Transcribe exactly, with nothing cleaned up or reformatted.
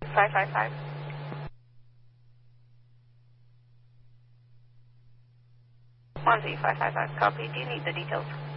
five five five. one Z five five five, copy. Do you need the details?